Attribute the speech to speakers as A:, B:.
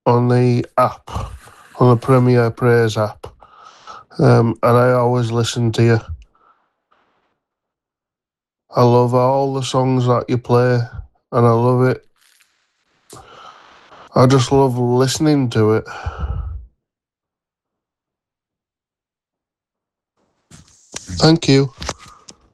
A: on the app, on the Premier Praise app, and I always listen to you. I love all the songs that you play, and I love it. I just love listening to it. Thank you.